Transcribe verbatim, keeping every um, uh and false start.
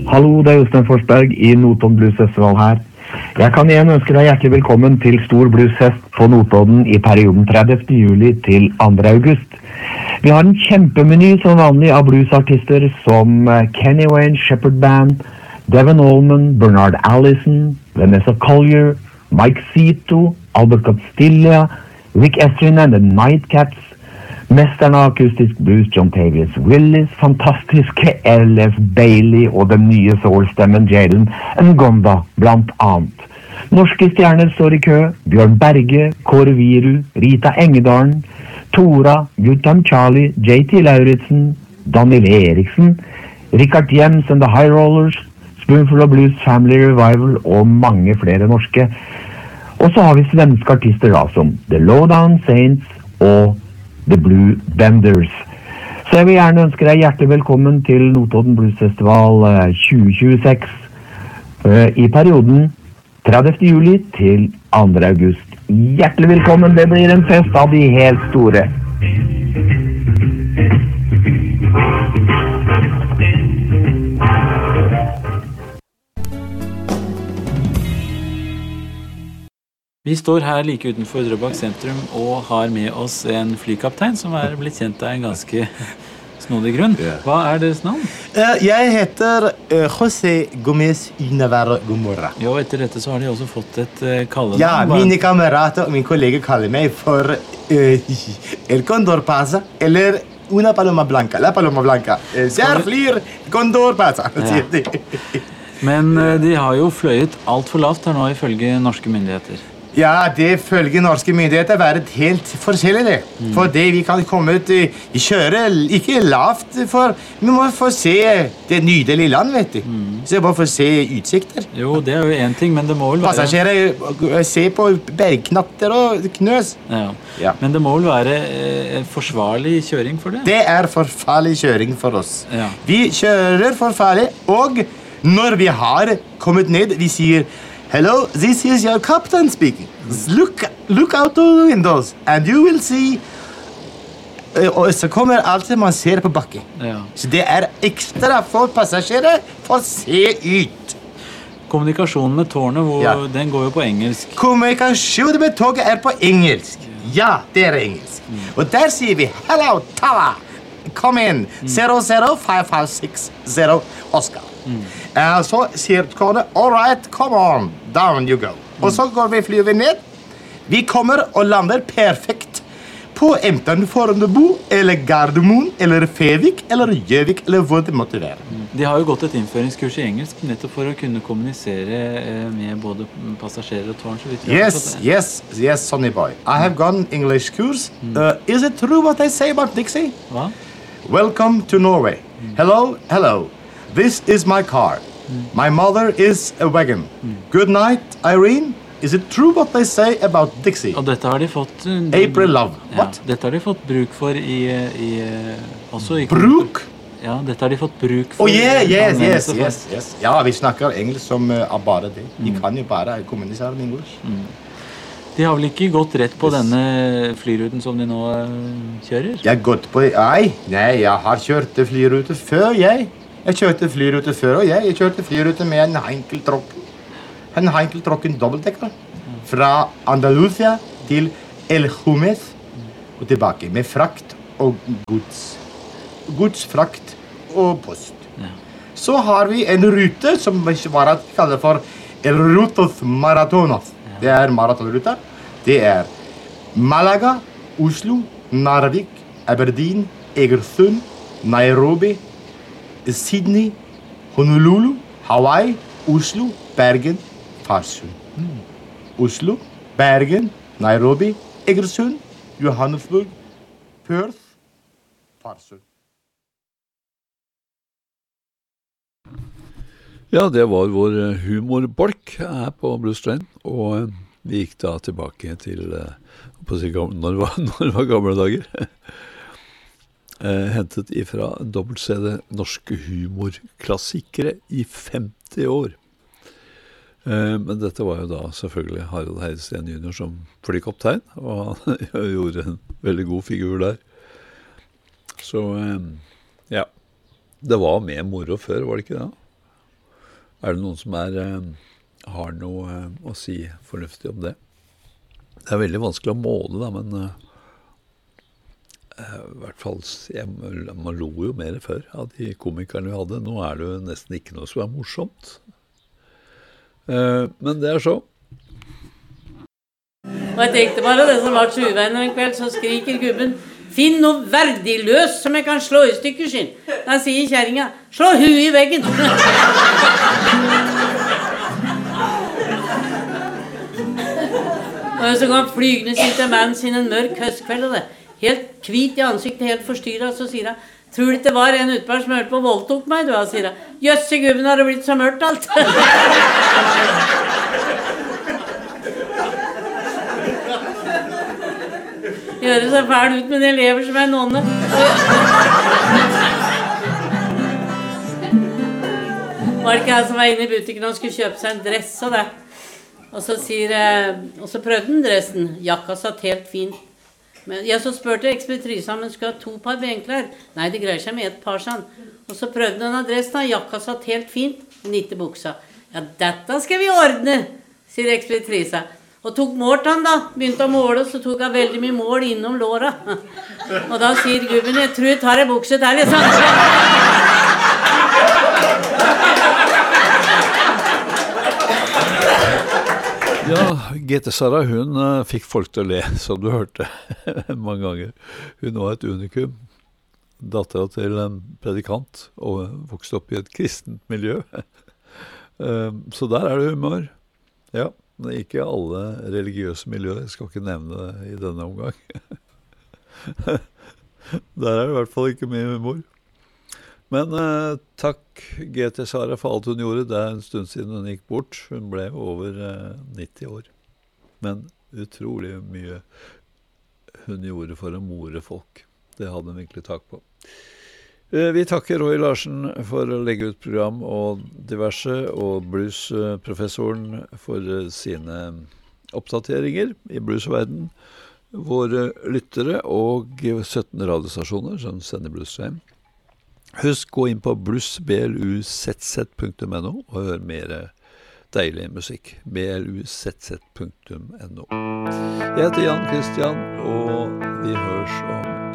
Hallo, det er Jostein Forsberg i Notodden Blues Festival her. Jeg kan igjen ønske deg hjertelig velkommen til Stor Bluesfest på Notodden i perioden tredivte juli til andre august. Vi har en kjempemeny som vanlig av bluesartister som Kenny Wayne Shepherd Band, Devon Allman, Bernard Allison, Vanessa Collier, Mike Zito, Albert Castilla, Rick Estrin and the Nightcaps, mesteren av akustisk blues John Tavius Willis, fantastiske L F Bailey og den nye soul-stemmen Jalen Ngonda, blant annet. Norske stjerner står i kø, Bjørn Berge, Kåre Viru, Rita Engedalen, Tora, Guttam Charlie, J T Lauritsen, Daniel Eriksen, Richard Jems and the High Rollers, Spoonful of Blues Family Revival og mange flere norske. Og så har vi svenske artister da, som The Lowdown Saints og The Blue Benders. Så jeg vil gjerne ønske deg hjertelig velkommen til Notodden Blues Festival tjue tjueseks uh, i perioden tredivte juli til andre august. Hjertelig velkommen, det blir en fest av de helt store. Vi står her like utenfor Drøbak sentrum og har med oss en flykaptein som er blitt kjent av en ganske snodig grunn. Hva er deres navn? Uh, jeg heter uh, José Gómez y Navarro Gomorra. Jo, etter dette så har de også fått et uh, kallenavn. Ja, mine kamerater og min kollega kaller meg for uh, El Condor Pasa, eller Una Paloma Blanca, La Paloma Blanca. Uh, Der flyr Condor Pasa, sier de. Men uh, de har jo fløyet alt for lavt her nå ifølge norske myndigheter. Ja, det følger norske myndigheter være helt forskjellig det. Mm. For det vi kan komme ut i kjøre ikke lavt, for vi må få se det nydelige land, vet du. Mm. Så bare få se utsikter. Jo, det er jo en ting, men det må vel være... Passasjerer se på bergknatter og knøs. Ja. Ja. Men det må vel være eh, forsvarlig kjøring for det? Det er forsvarlig kjøring for oss. Ja. Vi kjører forsvarlig, og når vi har kommet ned, vi sier... Hello, this is your captain speaking. Look, look out of the windows, and you will see... Uh, og så kommer alt man ser på bakken. Ja. Så det er ekstra for passasjerer for å se ut. Kommunikasjonen med tårnet, hvor, ja. Den går jo på engelsk. Kommunikasjonen med toget er på engelsk. Ja, det er engelsk. Mm. Og der sier vi, hello, Tala, kom inn, zero zero five five six zero Oscar. Mm. Uh, så sier kone, all right, come on, down you go. Mm. Og så går vi flyver ned. Vi kommer og lander perfekt på enten Fornebu, eller Gardermoen, eller Fevik, eller Gjøvik, eller hvor det måtte være. Mm. De har jo gått et innføringskurs i engelsk, nettopp for å kunne kommunisere eh, med både passasjerer og tårn. Så vidt yes, yes, yes, Sonny boy. I have gone English course. Mm. Uh, is it true what they say about Dixie? Hva? Welcome to Norway. Mm. Hello, hello. This is my car. Mm. My mother is a wagon. Mm. Good night, Irene. Is it true what they say about Dixie? Og dette har de fått... Uh, April Love. Ja, What? Dette har de fått bruk for i... i også i bruk? Ja, dette har de fått bruk for... Oh yeah, yes, yes, yes, yes. Ja, vi snakker engelsk som uh, bare det. De mm. kan jo bare kommunisere med engelsk. Mm. De har vel ikke gått rett på yes. denne flyruten som de nå uh, kjører? Jeg har gått på... Nei, nei, jeg har kjørt flyrute før jeg... Jeg kjørte flyrute før, og jeg, jeg kjørte flyrute med en Heinkel-tråk. En Heinkel-tråk, en dobbeltdekker. Fra Andalusia til El Jumes og tilbake, med frakt og gods. Godsfrakt og post. Ja. Så har vi en rute som vi kaller for El Rutos Maratonos. Ja. Det er maratonruta. Det er Malaga, Oslo, Narvik, Aberdeen, Egersund, Nairobi, Sydney, Honolulu, Hawaii, Oslo, Bergen, Farsund. Mm. Oslo, Bergen, Nairobi, Egersund, Johannesburg, Perth, Farsund. Ja, det var vår humorbolk her på Blues Train, og vi gikk da tilbake til, på å si, når var, når var gamle dager? Eh, hentet ifra dobbelt-C D norske humorklassikere i femti år. Eh, men dette var jo da selvfølgelig Harald Heidesteen junior som flykaptein, og han gjorde en veldig god figur der. Så eh, ja, det var mer moro før, var det ikke det? er det noen som er, eh, har noe eh, å si fornuftig om det? Det er veldig vanskelig å måle, da, men eh, i hvert fall, jeg, man lo jo mer før av de komikerne vi hadde. Nå er det jo nesten ikke noe som er morsomt. Eh, men det er så. Og jeg tenkte bare, det som var tjuveien en kveld, så skriker gubben, finn noe verdiløst som jeg kan slå i stykker sin. Da sier kjæringa, slå huet i veggen. Og så kom flygende sin til mannen sin en mørk høstkveld, og det helt hvit i ansiktet, helt forstyrret, så sier han, tror du ikke det var en utbar som hørte på og voldtok meg, du, han sier han. Jøsse gubben, har det blitt så mørkt alt. Gjør det så fæl ut, men jeg lever som en nonne. Var det ikke jeg som var inne i butikken og skulle kjøpe seg en dress og det? Og så sier jeg, og så prøvde den dressen. Jakka satt helt fint. Men jeg så spurte ekspeditrisen om hun skulle ha to par benklær. Nei, det greier seg med et par, sånn. Og så prøvde den adressen, og jakka satt helt fint, men ikke buksa. Ja, dette skal vi ordne, sier ekspeditrisen. Og tok målt han da, begynte å måle, så tok han veldig mye mål innom låra. Og da sier gubben, jeg tror jeg tar en bukse til, liksom. Ja, G T Sara, hun uh, fikk folk til å le, som du hørte mange ganger. Hun var et unikum, datteren til en predikant, og vokste opp i et kristent miljø. uh, så der er det humor. Ja, det er ikke alle religiøse miljøer, jeg skal ikke nevne det i denne omgang. Der er det i hvert fall ikke mye humor. Men uh, takk G T Sara for alt hun gjorde. Det er en stund siden hun gikk bort. Hun ble over uh, nitti år. Men utrolig mye hun gjorde for å more folk. Det hadde hun virkelig takk på. Uh, vi takker Roy Larsen for å legge ut program og diverse, og bluesprofessoren for uh, sine oppdateringer i bluesverden. Våre lyttere og sytten radiostasjoner som sender bluesstream. Husk gå inn på blues b l u z z punktum n o og hør mer deilig musikk. b l u z z punktum n o. Jeg heter Jan Christian, og vi høres om